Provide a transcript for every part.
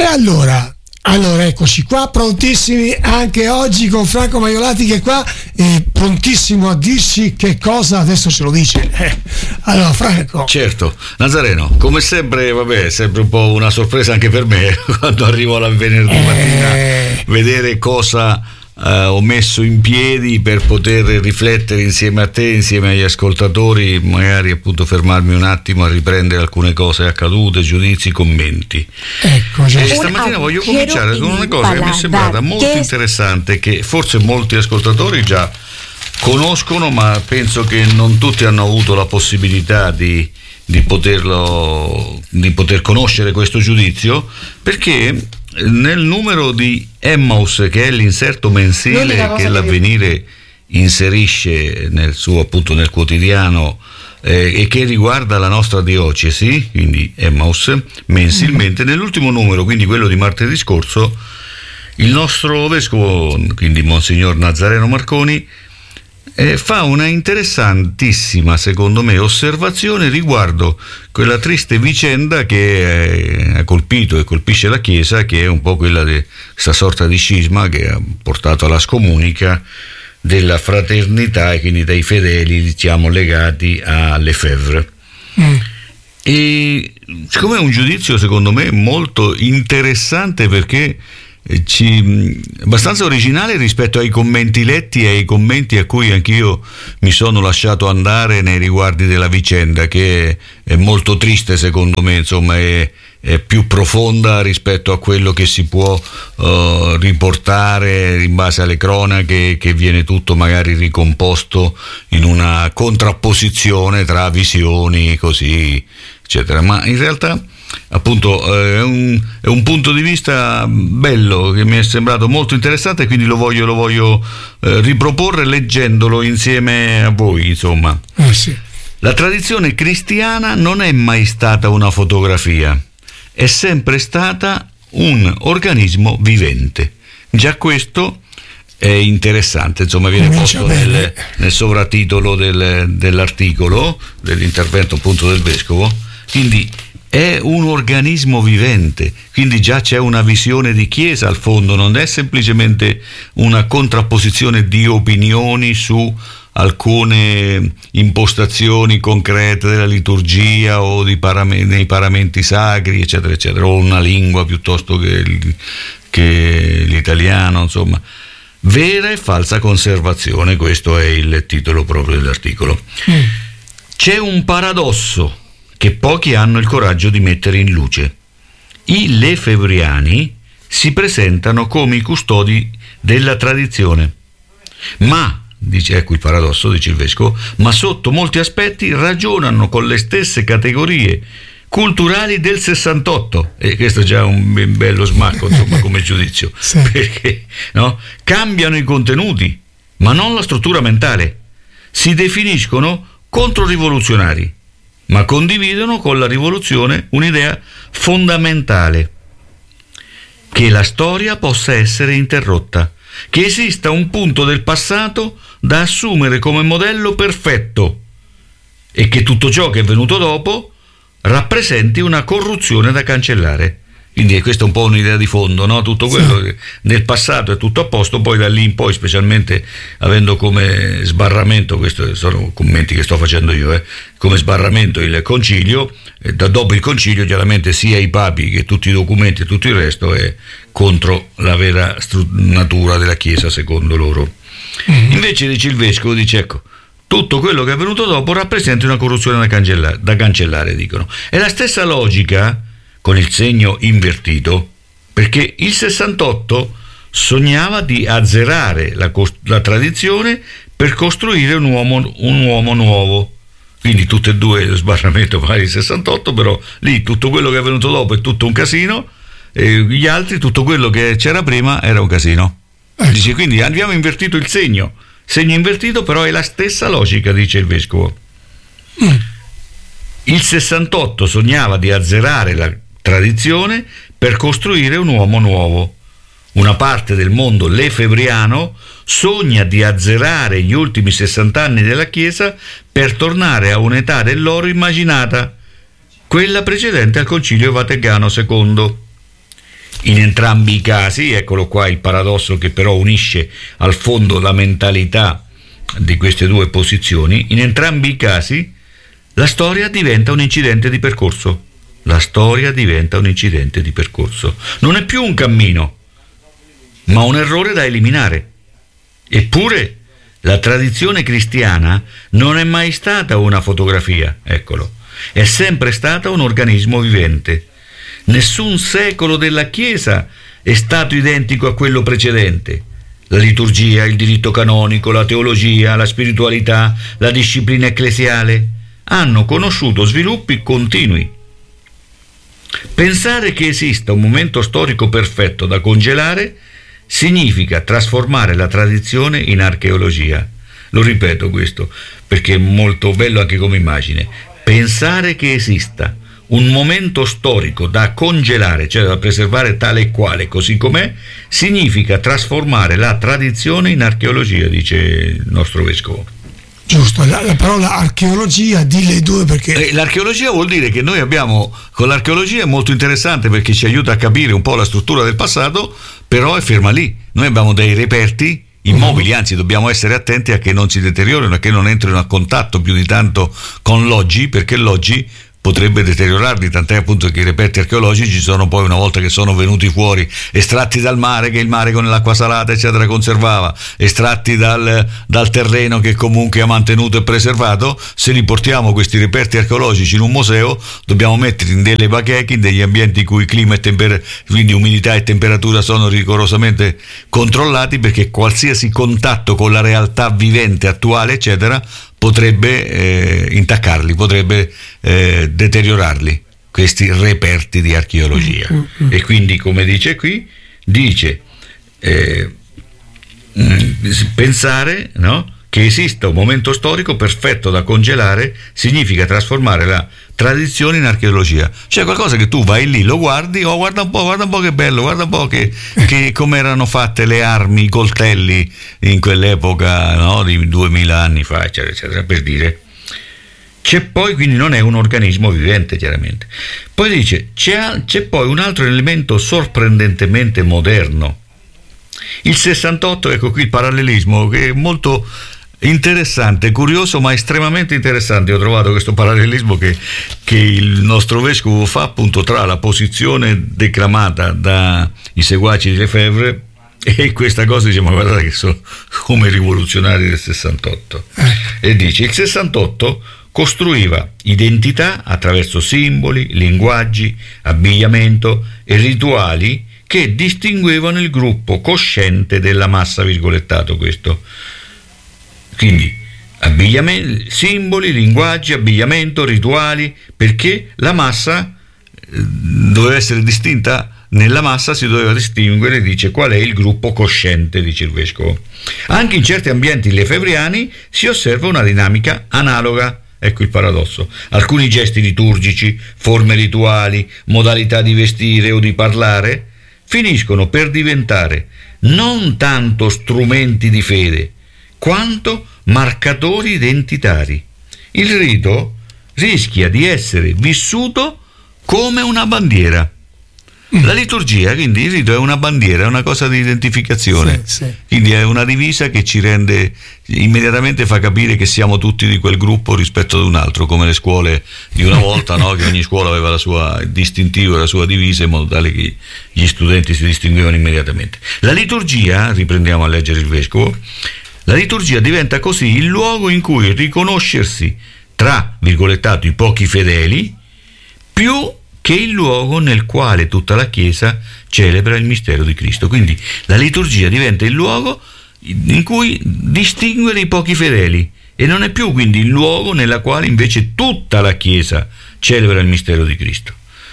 Allora, eccoci qua, prontissimi anche oggi con Franco Maiolati che è qua, prontissimo a dirci che cosa, adesso ce lo dice. Allora, Franco. Certo, Nazareno, come sempre, vabbè, è sempre un po' una sorpresa anche per me quando arrivo la venerdì mattina, vedere cosa ho messo in piedi per poter riflettere insieme a te, insieme agli ascoltatori, magari appunto fermarmi un attimo a riprendere alcune cose accadute, giudizi, commenti. Ecco, e stamattina voglio cominciare con una cosa che mi è sembrata molto interessante, che forse molti ascoltatori già conoscono, ma penso che non tutti hanno avuto la possibilità di poter conoscere questo giudizio, perché nel numero di Emmaus, che è l'inserto mensile che l'Avvenire inserisce nel suo, appunto, nel quotidiano, e che riguarda la nostra diocesi, quindi Emmaus, mensilmente, nell'ultimo numero, quindi quello di martedì scorso, il nostro vescovo, quindi Monsignor Nazareno Marconi, fa una interessantissima, secondo me, osservazione riguardo quella triste vicenda che ha colpito e colpisce la Chiesa, che è un po' quella di questa sorta di scisma che ha portato alla scomunica della fraternità e quindi dei fedeli, diciamo, legati alle Lefebvre. E siccome è un giudizio, secondo me, molto interessante, perché abbastanza originale rispetto ai commenti letti e ai commenti a cui anch'io mi sono lasciato andare nei riguardi della vicenda, che è molto triste, secondo me, insomma, è più profonda rispetto a quello che si può riportare in base alle cronache, che viene tutto magari ricomposto in una contrapposizione tra visioni, così, eccetera. Ma in realtà, appunto, è un punto di vista bello che mi è sembrato molto interessante, quindi lo voglio riproporre leggendolo insieme a voi, insomma. Sì. La tradizione cristiana non è mai stata una fotografia, è sempre stata un organismo vivente. Già questo è interessante, insomma, viene posto nel sovratitolo dell'articolo, dell'intervento appunto del vescovo. Quindi è un organismo vivente, quindi già c'è una visione di Chiesa al fondo, non è semplicemente una contrapposizione di opinioni su alcune impostazioni concrete della liturgia o nei paramenti sacri, eccetera, eccetera, o una lingua piuttosto che l'italiano, insomma. Vera e falsa conservazione, questo è il titolo proprio dell'articolo. C'è un paradosso che pochi hanno il coraggio di mettere in luce. I lefebvriani si presentano come i custodi della tradizione, ma, dice, ecco il paradosso, dice il vescovo, ma sotto molti aspetti ragionano con le stesse categorie culturali del 68, e questo è già un bello smacco, insomma, come giudizio, sì. Perché no? Cambiano i contenuti, ma non la struttura mentale. Si definiscono controrivoluzionari, ma condividono con la rivoluzione un'idea fondamentale: che la storia possa essere interrotta, che esista un punto del passato da assumere come modello perfetto e che tutto ciò che è venuto dopo rappresenti una corruzione da cancellare. Quindi questa è un po' un'idea di fondo, no? Tutto quello che nel passato è tutto a posto, poi da lì in poi, specialmente avendo come sbarramento, questi sono commenti che sto facendo io, come sbarramento il concilio, dopo il concilio chiaramente sia i papi che tutti i documenti e tutto il resto è contro la vera natura della Chiesa secondo loro. Invece, dice il vescovo, dice, ecco, tutto quello che è venuto dopo rappresenta una corruzione da cancellare, dicono. È la stessa logica con il segno invertito, perché il 68 sognava di azzerare la tradizione per costruire un uomo nuovo. Quindi tutte e due lo sbarramento magari il 68, però lì tutto quello che è venuto dopo è tutto un casino, e gli altri tutto quello che c'era prima era un casino. Dice, quindi abbiamo invertito il segno invertito, però è la stessa logica, dice il vescovo. Il 68 sognava di azzerare la tradizione per costruire un uomo nuovo. Una parte del mondo lefebvriano sogna di azzerare gli ultimi 60 anni della Chiesa per tornare a un'età dell'oro immaginata, quella precedente al Concilio Vaticano II. In entrambi i casi, eccolo qua il paradosso che però unisce al fondo la mentalità di queste due posizioni, in entrambi i casi la storia diventa un incidente di percorso. La storia diventa un incidente di percorso. Non è più un cammino, ma un errore da eliminare. Eppure la tradizione cristiana non è mai stata una fotografia, eccolo, è sempre stata un organismo vivente. Nessun secolo della Chiesa è stato identico a quello precedente. La liturgia, il diritto canonico, la teologia, la spiritualità, la disciplina ecclesiale hanno conosciuto sviluppi continui. Pensare che esista un momento storico perfetto da congelare significa trasformare la tradizione in archeologia. Lo ripeto questo perché è molto bello anche come immagine. Pensare che esista un momento storico da congelare, cioè da preservare tale e quale, così com'è, significa trasformare la tradizione in archeologia, dice il nostro vescovo. Giusto, la parola archeologia, dille due perché... L'archeologia vuol dire che noi abbiamo, con l'archeologia è molto interessante perché ci aiuta a capire un po' la struttura del passato, però è ferma lì. Noi abbiamo dei reperti immobili, anzi dobbiamo essere attenti a che non si deteriorino, a che non entrino a contatto più di tanto con l'oggi, perché l'oggi potrebbe deteriorarli, tant'è appunto che i reperti archeologici sono poi, una volta che sono venuti fuori, estratti dal mare, che il mare con l'acqua salata eccetera conservava, estratti dal terreno che comunque ha mantenuto e preservato, se li portiamo questi reperti archeologici in un museo dobbiamo metterli in delle bacheche, in degli ambienti in cui clima e quindi umidità e temperatura sono rigorosamente controllati, perché qualsiasi contatto con la realtà vivente attuale eccetera potrebbe intaccarli, potrebbe deteriorarli, questi reperti di archeologia. E quindi, come dice qui, dice pensare, no, che esista un momento storico perfetto da congelare significa trasformare la tradizione in archeologia. Cioè qualcosa che tu vai lì, lo guardi, guarda un po' che bello, guarda un po' che come erano fatte le armi, i coltelli in quell'epoca, no, di 2000 anni fa, eccetera, eccetera, per dire. C'è poi, quindi non è un organismo vivente, chiaramente. Poi dice, c'è poi un altro elemento sorprendentemente moderno. Il 68, ecco qui il parallelismo, che è molto interessante, curioso, ma estremamente interessante. Ho trovato questo parallelismo che il nostro vescovo fa appunto tra la posizione declamata dai seguaci di Lefebvre e questa cosa. Dice, ma guardate che sono come rivoluzionari del 68. E dice, il 68 costruiva identità attraverso simboli, linguaggi, abbigliamento e rituali che distinguevano il gruppo cosciente della massa, virgolettato questo. Quindi abbigliamento, simboli, linguaggi, abbigliamento, rituali, perché la massa doveva essere distinta. Nella massa si doveva distinguere, dice, qual è il gruppo cosciente, dice il vescovo. Anche in certi ambienti lefebvriani si osserva una dinamica analoga. Ecco il paradosso. Alcuni gesti liturgici, forme rituali, modalità di vestire o di parlare finiscono per diventare non tanto strumenti di fede quanto marcatori identitari. Il rito rischia di essere vissuto come una bandiera. La liturgia, quindi il rito è una bandiera, è una cosa di identificazione, sì. Quindi è una divisa che ci rende, immediatamente fa capire che siamo tutti di quel gruppo rispetto ad un altro, come le scuole di una volta, no? Che ogni scuola aveva la sua distintivo, la sua divisa, in modo tale che gli studenti si distinguevano immediatamente. La liturgia, riprendiamo a leggere il vescovo, la liturgia diventa così il luogo in cui riconoscersi tra, virgolettato, i pochi fedeli, più che il luogo nel quale tutta la Chiesa celebra il mistero di Cristo. Quindi la liturgia diventa il luogo in cui distinguere i pochi fedeli, e non è più quindi il luogo nella quale invece tutta la Chiesa celebra il mistero di Cristo.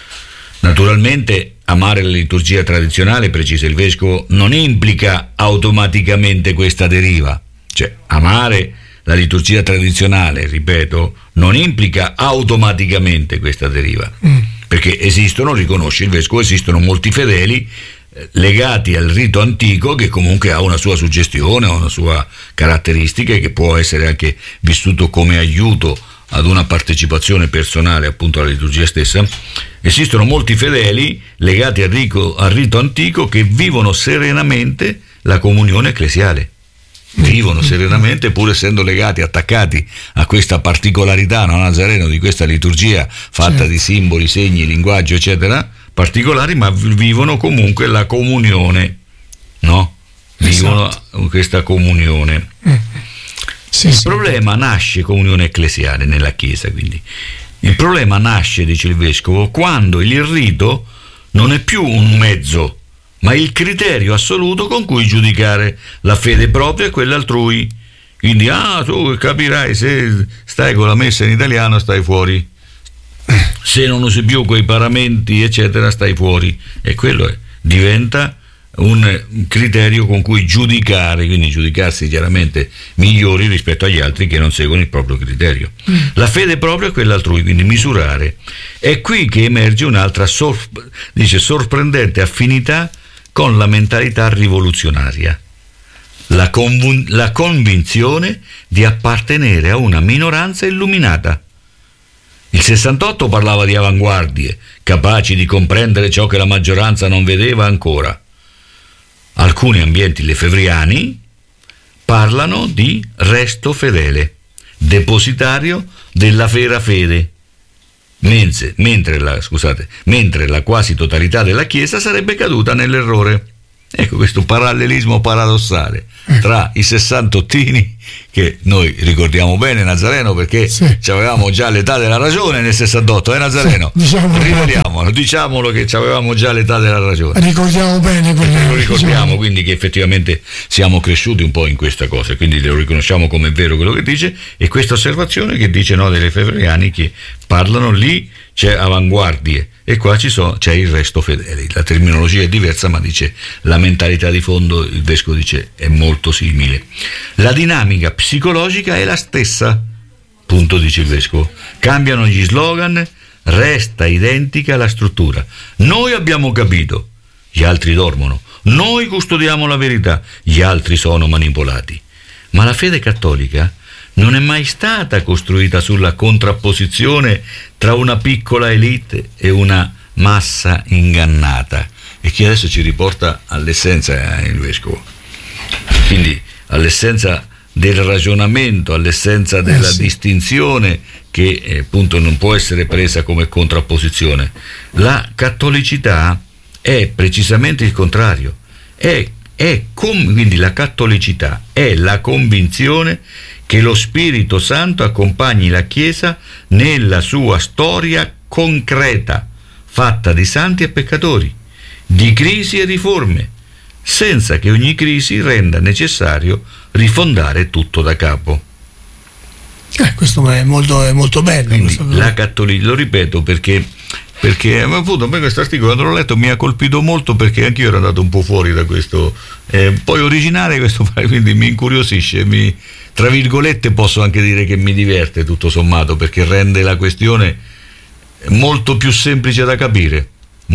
Naturalmente amare la liturgia tradizionale, precisa il vescovo, non implica automaticamente questa deriva. Cioè, amare la liturgia tradizionale, ripeto, non implica automaticamente questa deriva. Perché esistono, riconosce il vescovo, esistono molti fedeli legati al rito antico che comunque ha una sua suggestione, ha una sua caratteristica e che può essere anche vissuto come aiuto ad una partecipazione personale appunto alla liturgia stessa, esistono molti fedeli legati al rito antico che vivono serenamente la comunione ecclesiale. Vivono serenamente pur essendo legati, attaccati a questa particolarità, no, Nazareno, di questa liturgia fatta di simboli, segni, linguaggio eccetera particolari, ma vivono comunque la comunione, no? Vivono questa comunione. Il problema nasce, comunione ecclesiale nella Chiesa, quindi il problema nasce, dice il Vescovo, quando il rito non è più un mezzo, ma il criterio assoluto con cui giudicare la fede propria e quella altrui. Quindi, tu capirai, se stai con la messa in italiano stai fuori, se non usi più quei paramenti eccetera stai fuori, e quello diventa un criterio con cui giudicare, quindi giudicarsi chiaramente migliori rispetto agli altri che non seguono il proprio criterio. La fede propria è quella altrui, quindi misurare. È qui che emerge un'altra sorprendente affinità con la mentalità rivoluzionaria, la convinzione di appartenere a una minoranza illuminata. Il 68 parlava di avanguardie, capaci di comprendere ciò che la maggioranza non vedeva ancora. Alcuni ambienti lefebvriani parlano di resto fedele, depositario della vera fede, mentre la quasi totalità della Chiesa sarebbe caduta nell'errore. Ecco questo parallelismo paradossale tra i sessantottini, che noi ricordiamo bene, Nazareno, perché avevamo già l'età della ragione nel 68, Nazareno? Diciamolo che avevamo già l'età della ragione. Ricordiamo bene quello. Lo ricordiamo, quindi che effettivamente siamo cresciuti un po' in questa cosa, quindi lo riconosciamo come vero quello che dice, e questa osservazione che dice dei lefebvriani che parlano lì, c'è avanguardie e qua c'è il resto fedele. La terminologia è diversa, ma dice la mentalità di fondo, il Vescovo dice, è molto simile. La dinamica psicologica è la stessa, punto, dice il Vescovo. Cambiano gli slogan, resta identica la struttura. Noi abbiamo capito, gli altri dormono. Noi custodiamo la verità, gli altri sono manipolati. Ma la fede cattolica non è mai stata costruita sulla contrapposizione tra una piccola elite e una massa ingannata, e che adesso ci riporta all'essenza, il Vescovo, quindi all'essenza del ragionamento, all'essenza della distinzione che appunto non può essere presa come contrapposizione. La cattolicità è precisamente il contrario, quindi la cattolicità è la convinzione che lo Spirito Santo accompagni la Chiesa nella sua storia concreta, fatta di santi e peccatori, di crisi e riforme, senza che ogni crisi renda necessario rifondare tutto da capo. Questo è molto bello. Quindi la cattolica, lo ripeto perché appunto a me questo articolo, quando l'ho letto, mi ha colpito molto, perché anch'io ero andato un po' fuori da questo, poi originale questo, quindi mi incuriosisce, tra virgolette posso anche dire che mi diverte tutto sommato, perché rende la questione molto più semplice da capire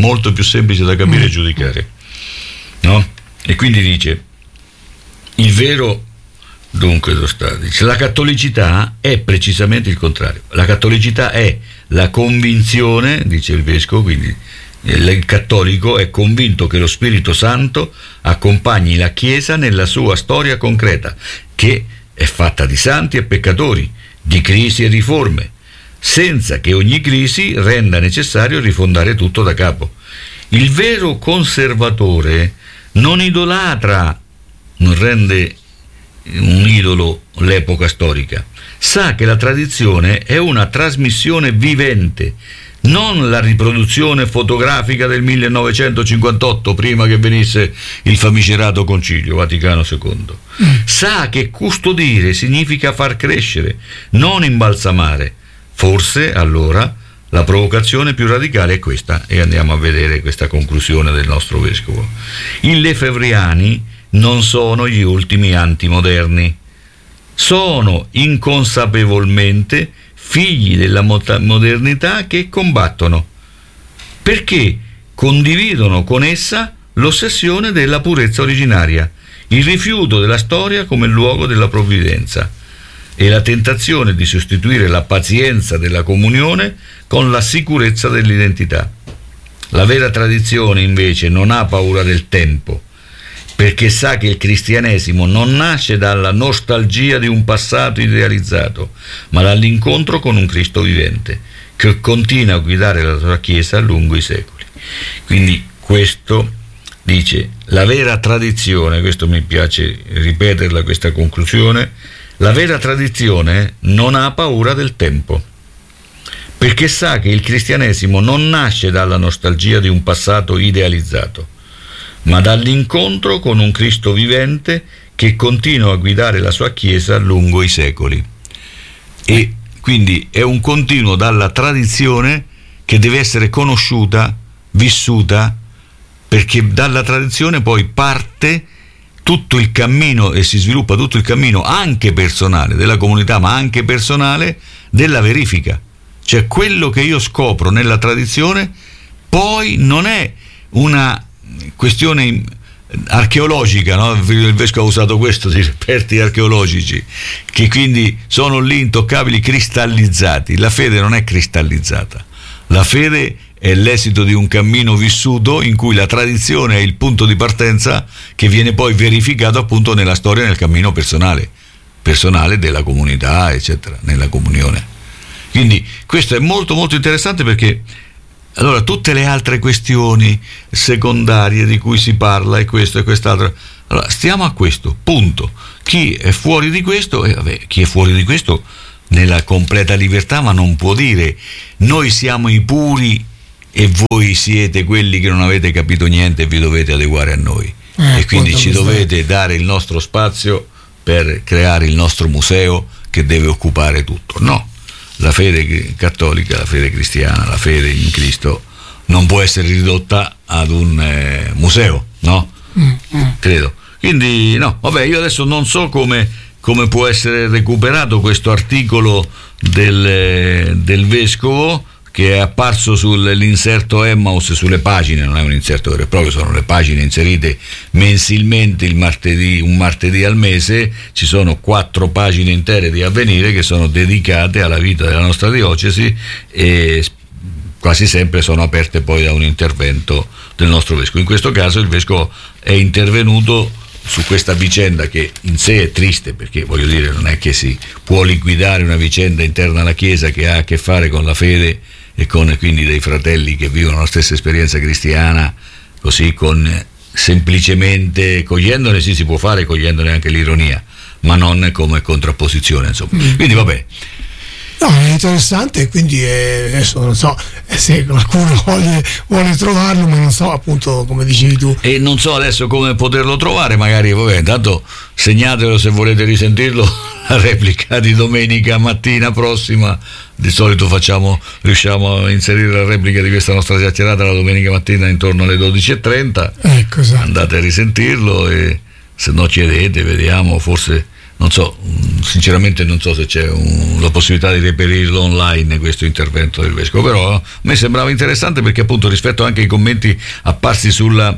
e giudicare, no? E quindi dice, il vero, dunque dice, la cattolicità è precisamente il contrario. La cattolicità è la convinzione, dice il Vescovo, quindi il cattolico è convinto che lo Spirito Santo accompagni la Chiesa nella sua storia concreta, che è fatta di santi e peccatori, di crisi e riforme, senza che ogni crisi renda necessario rifondare tutto da capo. Il vero conservatore non idolatra, non rende un idolo l'epoca storica, sa che la tradizione è una trasmissione vivente, non la riproduzione fotografica del 1958, prima che venisse il famigerato Concilio Vaticano II. Sa che custodire significa far crescere, non imbalsamare. Forse allora la provocazione più radicale è questa, e andiamo a vedere questa conclusione del nostro Vescovo. I lefebvriani non sono gli ultimi antimoderni, sono inconsapevolmente figli della modernità che combattono, perché condividono con essa l'ossessione della purezza originaria, il rifiuto della storia come luogo della provvidenza, e la tentazione di sostituire la pazienza della comunione con la sicurezza dell'identità. La vera tradizione invece non ha paura del tempo, perché sa che il cristianesimo non nasce dalla nostalgia di un passato idealizzato, ma dall'incontro con un Cristo vivente, che continua a guidare la sua Chiesa lungo i secoli. Quindi questo dice, la vera tradizione, questo mi piace ripeterla, questa conclusione, la vera tradizione non ha paura del tempo, perché sa che il cristianesimo non nasce dalla nostalgia di un passato idealizzato, ma dall'incontro con un Cristo vivente che continua a guidare la sua Chiesa lungo i secoli. E quindi è un continuo dalla tradizione che deve essere conosciuta, vissuta, perché dalla tradizione poi parte tutto il cammino e si sviluppa tutto il cammino anche personale della comunità, ma anche personale della verifica. Cioè quello che io scopro nella tradizione poi non è una questione archeologica, no? Il vescovo ha usato questo di reperti archeologici, che quindi sono lì intoccabili, cristallizzati. La fede non è cristallizzata, la fede è l'esito di un cammino vissuto in cui la tradizione è il punto di partenza che viene poi verificato appunto nella storia, nel cammino personale della comunità, eccetera, nella comunione. Quindi questo è molto molto interessante, perché allora tutte le altre questioni secondarie di cui si parla, e questo e quest'altro, allora stiamo a questo punto. Chi è fuori di questo, chi è fuori di questo nella completa libertà, ma non può dire noi siamo i puri e voi siete quelli che non avete capito niente e vi dovete adeguare a noi, e quindi ci dovete dare il nostro spazio per creare il nostro museo che deve occupare tutto. No, la fede cattolica, la fede cristiana, la fede in Cristo non può essere ridotta ad un museo, no? Credo. Quindi no, vabbè, io adesso non so come può essere recuperato questo articolo del vescovo, che è apparso sull'inserto Emmaus, sulle pagine, non è un inserto vero e proprio, sono le pagine inserite mensilmente un martedì al mese. Ci sono 4 pagine intere di Avvenire che sono dedicate alla vita della nostra diocesi, e quasi sempre sono aperte poi da un intervento del nostro vescovo. In questo caso il vescovo è intervenuto su questa vicenda, che in sé è triste, perché voglio dire, non è che si può liquidare una vicenda interna alla Chiesa che ha a che fare con la fede e con quindi dei fratelli che vivono la stessa esperienza cristiana, così semplicemente cogliendone, sì, si può fare, cogliendone anche l'ironia, ma non come contrapposizione, insomma. Quindi vabbè. No, è interessante, quindi adesso non so se qualcuno vuole trovarlo, ma non so, appunto, come dicevi tu. E non so adesso come poterlo trovare, magari, vabbè, intanto segnatelo se volete risentirlo, la replica di domenica mattina prossima. Di solito riusciamo a inserire la replica di questa nostra chiacchierata la domenica mattina intorno alle 12:30. Ecco, esatto. Andate a risentirlo, e se no chiedete, vediamo, forse. Non so, sinceramente non so se c'è la possibilità di reperirlo online, questo intervento del vescovo, però a me sembrava interessante, perché appunto rispetto anche ai commenti apparsi sulle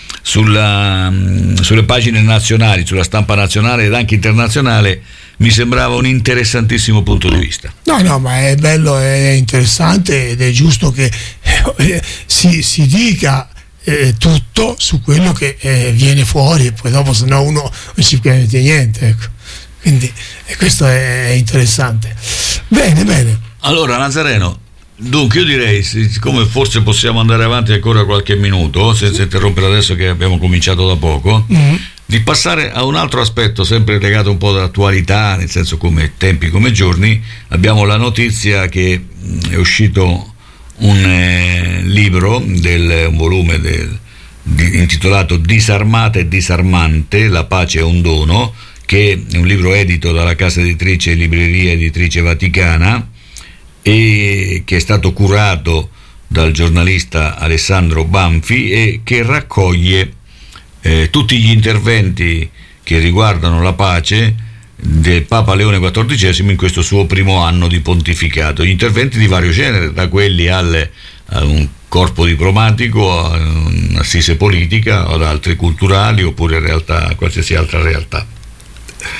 pagine nazionali, sulla stampa nazionale ed anche internazionale, mi sembrava un interessantissimo punto di vista. No, ma è bello, è interessante, ed è giusto che si dica tutto su quello che viene fuori, e poi dopo se no uno non ci capisce niente, ecco. Quindi questo è interessante. Bene. Allora, Nazareno, dunque io direi, siccome forse possiamo andare avanti ancora qualche minuto, senza interrompere adesso che abbiamo cominciato da poco, di passare a un altro aspetto sempre legato un po' all'attualità, nel senso come tempi, come giorni. Abbiamo la notizia che è uscito un libro, un volume intitolato Disarmata e disarmante, la pace è un dono, che è un libro edito dalla casa editrice Libreria Editrice Vaticana, e che è stato curato dal giornalista Alessandro Banfi, e che raccoglie tutti gli interventi che riguardano la pace del Papa Leone XIV in questo suo primo anno di pontificato. Gli interventi di vario genere, da quelli a un corpo diplomatico, a un'assise politica, ad altri culturali, oppure qualsiasi altra realtà.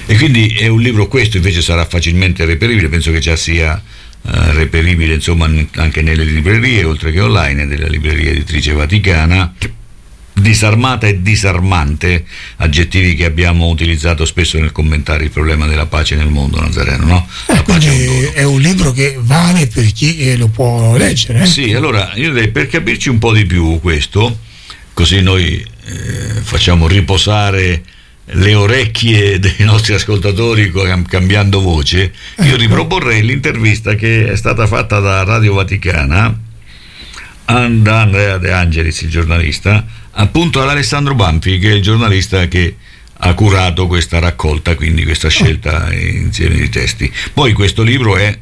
E quindi è un libro, questo invece sarà facilmente reperibile, penso che già sia reperibile insomma anche nelle librerie oltre che online, della libreria editrice Vaticana. Disarmata e disarmante, aggettivi che abbiamo utilizzato spesso nel commentare il problema della pace nel mondo, Nazareno, no? La pace è un libro che vale per chi lo può leggere. Sì, allora io direi, per capirci un po' di più questo, così noi facciamo riposare le orecchie dei nostri ascoltatori cambiando voce, io riproporrei l'intervista che è stata fatta da Radio Vaticana da Andrea De Angelis, il giornalista, appunto ad Alessandro Banfi, che è il giornalista che ha curato questa raccolta, quindi questa scelta insieme di testi. Poi questo libro è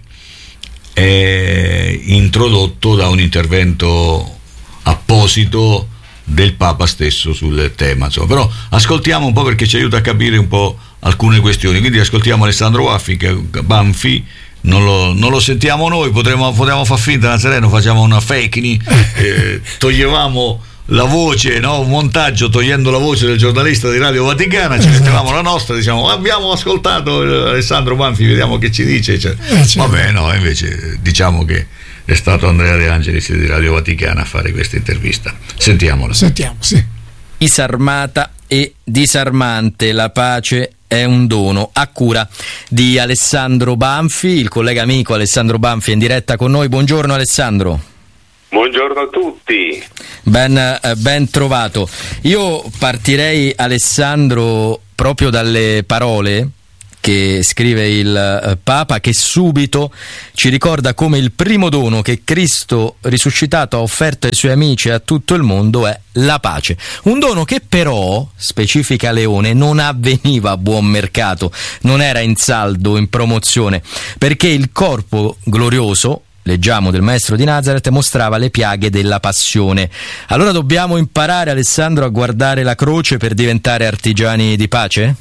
introdotto da un intervento apposito del Papa stesso sul tema, insomma. Però ascoltiamo un po', perché ci aiuta a capire un po' alcune questioni, quindi ascoltiamo Alessandro Banfi. Non lo sentiamo noi, potremmo far finta, Nazareno, facciamo una fake news, toglievamo la voce, no? Un montaggio togliendo la voce del giornalista di Radio Vaticana, ci mettevamo la nostra, diciamo abbiamo ascoltato Alessandro Banfi, vediamo che ci dice, vabbè, no, invece diciamo che è stato Andrea De Angelis di Radio Vaticana a fare questa intervista. Sentiamo, sì. Disarmata e disarmante, la pace è un dono, a cura di Alessandro Banfi. Il collega amico Alessandro Banfi è in diretta con noi. Buongiorno Alessandro. Buongiorno a tutti. Ben trovato. Io partirei, Alessandro, proprio dalle parole che scrive il Papa, che subito ci ricorda come il primo dono che Cristo risuscitato ha offerto ai suoi amici e a tutto il mondo è la pace. Un dono che però, specifica Leone, non avveniva a buon mercato, non era in saldo, in promozione, perché il corpo glorioso, leggiamo, del Maestro di Nazaret mostrava le piaghe della passione. Allora dobbiamo imparare, Alessandro, a guardare la croce per diventare artigiani di pace?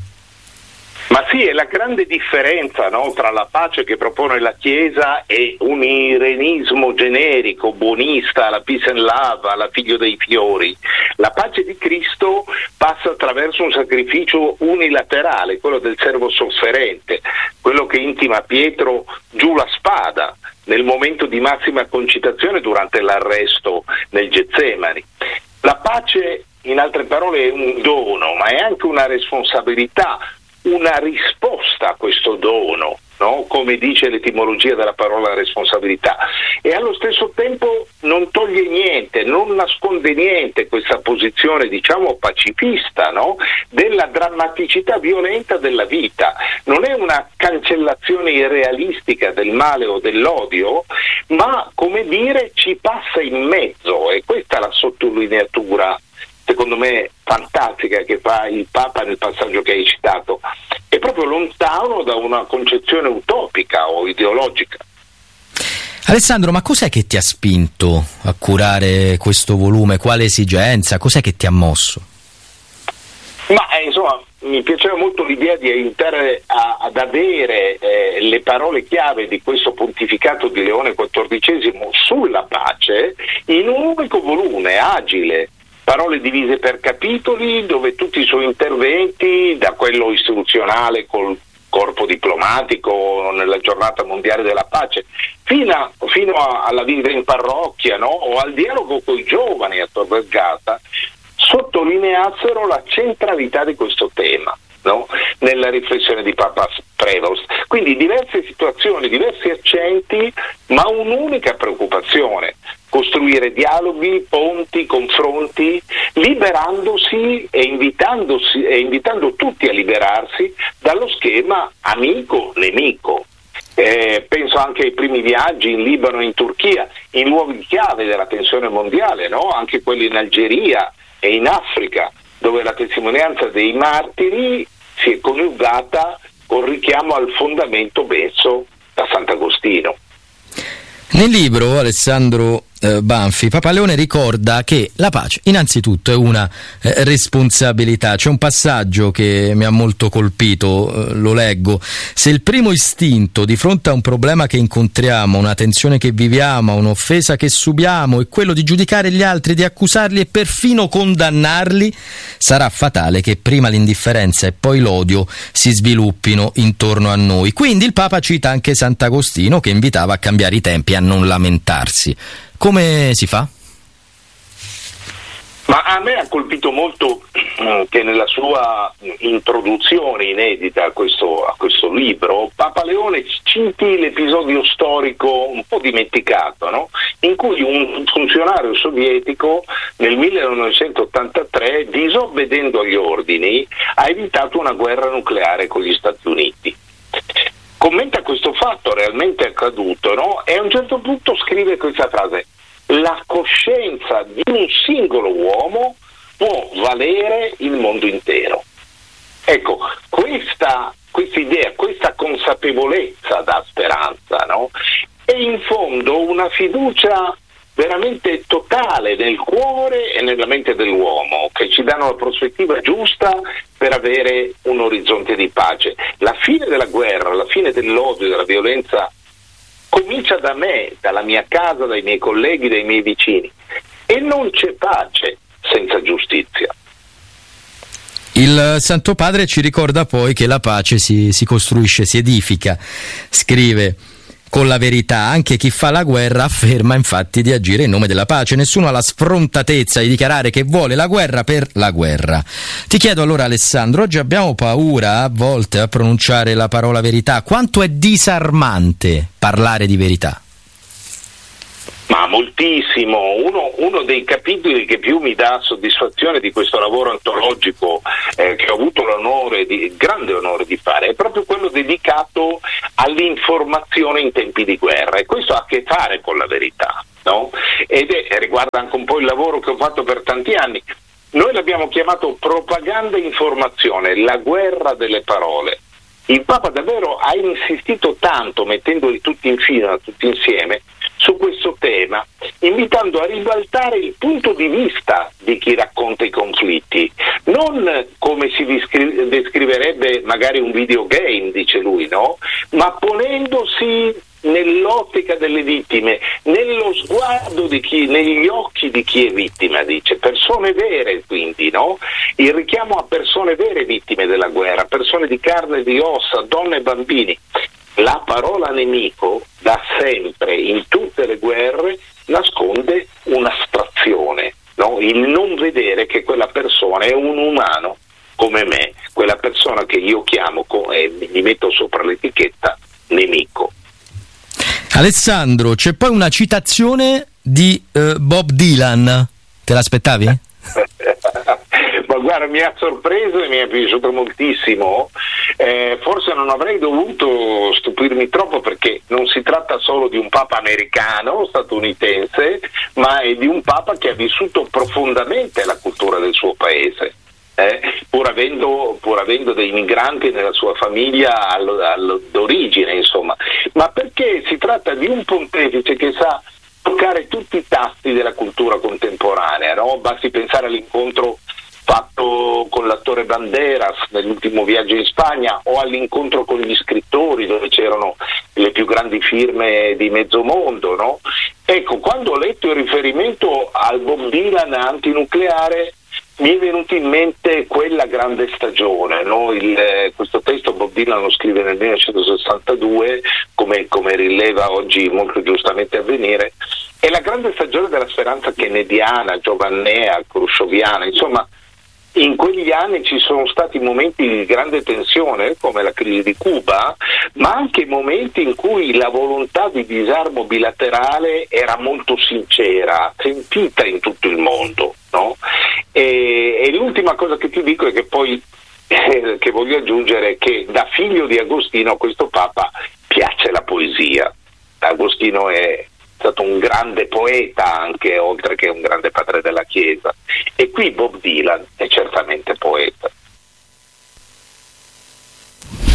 Ma sì, è la grande differenza, no, tra la pace che propone la Chiesa e un irenismo generico, buonista, la peace and love, la figlio dei fiori. La pace di Cristo passa attraverso un sacrificio unilaterale, quello del servo sofferente, quello che intima a Pietro giù la spada nel momento di massima concitazione durante l'arresto nel Getsemani. La pace, in altre parole, è un dono, ma è anche una responsabilità, una risposta a questo dono, no? Come dice l'etimologia della parola responsabilità, e allo stesso tempo non toglie niente, non nasconde niente questa posizione, diciamo, pacifista, no? Della drammaticità violenta della vita. Non è una cancellazione irrealistica del male o dell'odio, ma, come dire, ci passa in mezzo, e questa è la sottolineatura secondo me fantastica che fa il Papa nel passaggio che hai citato. È proprio lontano da una concezione utopica o ideologica. Alessandro, ma cos'è che ti ha spinto a curare questo volume? Quale esigenza? Cos'è che ti ha mosso? Ma insomma, mi piaceva molto l'idea di aiutare ad avere le parole chiave di questo pontificato di Leone XIV sulla pace in un unico volume, agile, parole divise per capitoli, dove tutti i suoi interventi, da quello istituzionale col corpo diplomatico nella giornata mondiale della pace, fino alla vita in parrocchia, no? O al dialogo con i giovani a Tor Vergata, sottolineassero la centralità di questo tema, no? Nella riflessione di Papa Prevost. Quindi diverse situazioni, diversi accenti, ma un'unica preoccupazione: costruire dialoghi, ponti, confronti, liberandosi e invitando tutti a liberarsi dallo schema amico-nemico. Penso anche ai primi viaggi in Libano e in Turchia, in luoghi chiave della tensione mondiale, no? Anche quelli in Algeria e in Africa, dove la testimonianza dei martiri si è coniugata col richiamo al fondamento messo da Sant'Agostino. Nel libro, Alessandro, Banfi, Papa Leone ricorda che la pace innanzitutto è una responsabilità. C'è un passaggio che mi ha molto colpito, lo leggo: se il primo istinto di fronte a un problema che incontriamo, una tensione che viviamo, un'offesa che subiamo, è quello di giudicare gli altri, di accusarli e perfino condannarli, sarà fatale che prima l'indifferenza e poi l'odio si sviluppino intorno a noi. Quindi il Papa cita anche Sant'Agostino, che invitava a cambiare i tempi e a non lamentarsi. Come si fa? Ma a me ha colpito molto che nella sua introduzione inedita a questo libro Papa Leone citi l'episodio storico un po' dimenticato, no? In cui un funzionario sovietico nel 1983, disobbedendo agli ordini, ha evitato una guerra nucleare con gli Stati Uniti. Commenta questo fatto realmente accaduto, no? E a un certo punto scrive questa frase: la coscienza di un singolo uomo può valere il mondo intero. Ecco, questa idea, questa consapevolezza dà speranza, no? E in fondo una fiducia veramente totale nel cuore e nella mente dell'uomo, che ci danno la prospettiva giusta per avere un orizzonte di pace. La fine della guerra, la fine dell'odio, della violenza comincia da me, dalla mia casa, dai miei colleghi, dai miei vicini, e non c'è pace senza giustizia. Il Santo Padre ci ricorda poi che la pace si costruisce, si edifica, scrive: con la verità. Anche chi fa la guerra afferma infatti di agire in nome della pace. Nessuno ha la sfrontatezza di dichiarare che vuole la guerra per la guerra. Ti chiedo allora, Alessandro, oggi abbiamo paura a volte a pronunciare la parola verità. Quanto è disarmante parlare di verità? Ma moltissimo. Uno dei capitoli che più mi dà soddisfazione di questo lavoro antologico che ho avuto grande onore di fare è proprio quello dedicato all'informazione in tempi di guerra, e questo ha a che fare con la verità, no? Riguarda anche un po' il lavoro che ho fatto per tanti anni. Noi l'abbiamo chiamato propaganda e informazione, la guerra delle parole. Il Papa davvero ha insistito tanto, mettendoli tutti in fila, tutti insieme, su questo tema, invitando a ribaltare il punto di vista di chi racconta i conflitti, non come si descriverebbe magari un videogame, dice lui, no? Ma ponendosi nell'ottica delle vittime, nello sguardo di chi, negli occhi di chi è vittima, dice, persone vere, quindi, no? Il richiamo a persone vere vittime della guerra, persone di carne e di ossa, donne e bambini. La parola nemico da sempre in tutte le guerre nasconde un'astrazione, no? Il non vedere che quella persona è un umano come me, quella persona che io chiamo e gli metto sopra l'etichetta nemico. Alessandro, c'è poi una citazione di Bob Dylan, te l'aspettavi? Ma guarda, mi ha sorpreso e mi è piaciuto moltissimo. Forse non avrei dovuto stupirmi troppo, perché non si tratta solo di un papa americano, statunitense, ma è di un papa che ha vissuto profondamente la cultura del suo paese. Pur avendo dei migranti nella sua famiglia d'origine, insomma, ma perché si tratta di un pontefice che sa toccare tutti i tasti della cultura contemporanea, no? Basti pensare all'incontro fatto con l'attore Banderas nell'ultimo viaggio in Spagna, o all'incontro con gli scrittori dove c'erano le più grandi firme di mezzo mondo, no? Ecco, quando ho letto il riferimento al Bob Dylan antinucleare, mi è venuto in mente quella grande stagione, no? Questo testo Bob Dylan lo scrive nel 1962, come rileva oggi molto giustamente Avvenire, è la grande stagione della speranza kennediana, giovannea, khrushcheviana. Insomma, in quegli anni ci sono stati momenti di grande tensione, come la crisi di Cuba, ma anche momenti in cui la volontà di disarmo bilaterale era molto sincera, sentita in tutto il mondo, no? E l'ultima cosa che ti dico è che poi che voglio aggiungere è che da figlio di Agostino a questo Papa piace la poesia. Agostino è stato un grande poeta anche, oltre che un grande padre della Chiesa, e qui Bob Dylan è certamente poeta.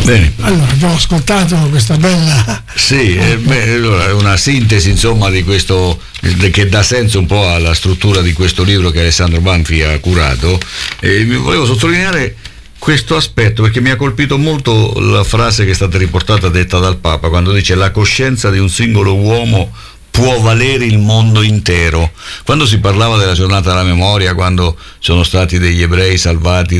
Bene. Allora, abbiamo ascoltato questa bella... Sì, allora, una sintesi insomma di questo, che dà senso un po' alla struttura di questo libro che Alessandro Banfi ha curato. Volevo sottolineare questo aspetto perché mi ha colpito molto la frase che è stata riportata detta dal Papa quando dice: la coscienza di un singolo uomo può valere il mondo intero. Quando si parlava della giornata della memoria, quando sono stati degli ebrei salvati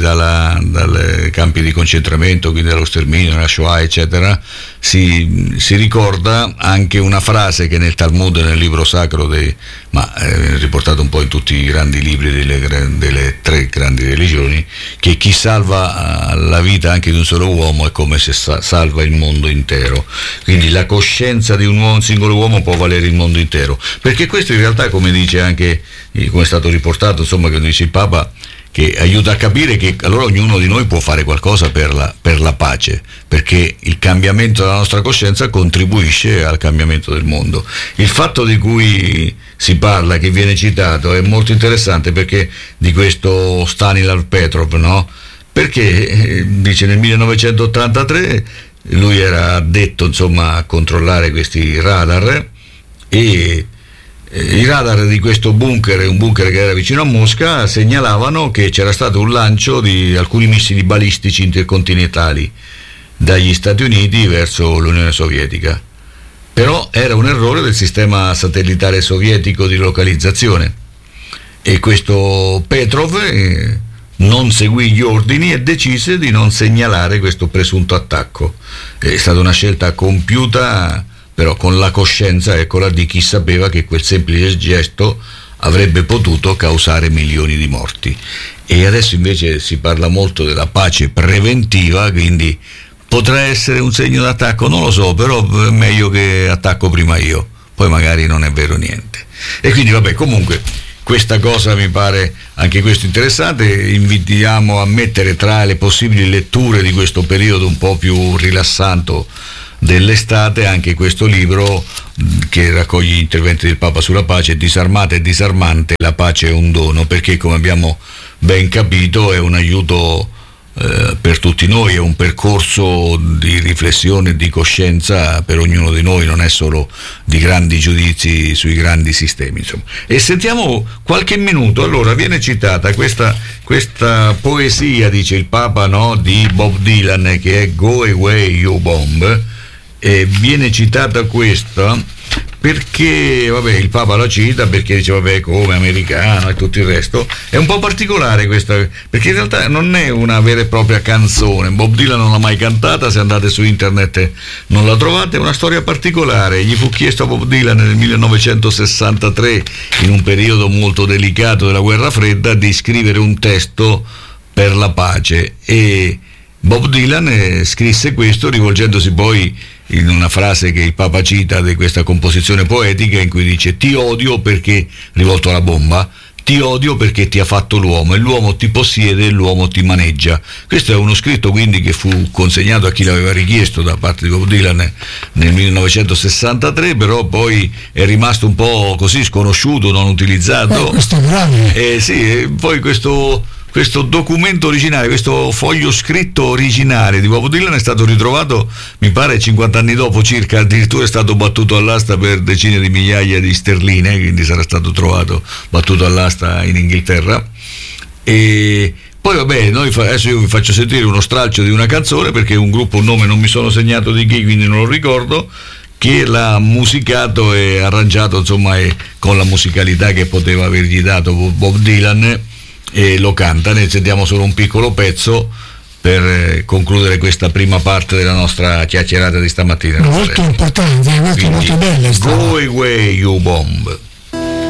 dai campi di concentramento, quindi dallo sterminio, dalla Shoah, eccetera, si ricorda anche una frase che nel Talmud, nel libro sacro, riportato un po' in tutti i grandi libri delle tre grandi religioni, che chi salva la vita anche di un solo uomo è come se salva il mondo intero. Quindi la coscienza di un singolo uomo può valere il mondo intero, perché questo in realtà, come dice anche, come è stato riportato, insomma, che dice il Papa, che aiuta a capire che allora ognuno di noi può fare qualcosa per la pace, perché il cambiamento della nostra coscienza contribuisce al cambiamento del mondo. Il fatto di cui si parla, che viene citato, è molto interessante, perché di questo Stanislav Petrov, no? Perché dice nel 1983 lui era addetto, insomma, a controllare questi radar, e i radar di questo bunker, un bunker che era vicino a Mosca, segnalavano che c'era stato un lancio di alcuni missili balistici intercontinentali dagli Stati Uniti verso l'Unione Sovietica. Però era un errore del sistema satellitare sovietico di localizzazione, e questo Petrov non seguì gli ordini e decise di non segnalare questo presunto attacco. È stata una scelta compiuta, però con la coscienza, eccola, di chi sapeva che quel semplice gesto avrebbe potuto causare milioni di morti. E adesso invece si parla molto della pace preventiva, quindi potrà essere un segno d'attacco, non lo so, però è meglio che attacco prima io, poi magari non è vero niente. E quindi vabbè, comunque questa cosa mi pare anche questo interessante. Invitiamo a mettere tra le possibili letture di questo periodo un po' più rilassato dell'estate anche questo libro che raccoglie gli interventi del Papa sulla pace, Disarmata e disarmante, la pace è un dono, perché come abbiamo ben capito è un aiuto per tutti noi, è un percorso di riflessione e di coscienza per ognuno di noi, non è solo di grandi giudizi sui grandi sistemi, insomma. E sentiamo qualche minuto. Allora viene citata questa poesia, dice il Papa, no, di Bob Dylan, che è Go Away You Bomb, e viene citata questa perché, vabbè, il Papa la cita perché dice, vabbè, come americano e tutto il resto. È un po' particolare questa, perché in realtà non è una vera e propria canzone. Bob Dylan non l'ha mai cantata, se andate su internet non la trovate. È una storia particolare. Gli fu chiesto a Bob Dylan nel 1963, in un periodo molto delicato della guerra fredda, di scrivere un testo per la pace, e Bob Dylan scrisse questo rivolgendosi poi in una frase che il Papa cita di questa composizione poetica, in cui dice: ti odio perché, rivolto alla bomba, ti odio perché ti ha fatto l'uomo, e l'uomo ti possiede e l'uomo ti maneggia. Questo è uno scritto quindi che fu consegnato a chi l'aveva richiesto da parte di Bob Dylan nel 1963, però poi è rimasto un po' così sconosciuto, non utilizzato. Questo è grave. Sì, poi questo documento originale, questo foglio scritto originale di Bob Dylan è stato ritrovato, mi pare 50 anni dopo circa, addirittura è stato battuto all'asta per decine di migliaia di sterline, quindi sarà stato trovato battuto all'asta in Inghilterra. E poi vabbè, adesso io vi faccio sentire uno stralcio di una canzone, perché un gruppo, un nome non mi sono segnato di chi, quindi non lo ricordo, che l'ha musicato e arrangiato, insomma, con la musicalità che poteva avergli dato Bob Dylan, e lo canta. Ne sentiamo solo un piccolo pezzo per concludere questa prima parte della nostra chiacchierata di stamattina. Molto importante, molto bella. Go Away You Bomb.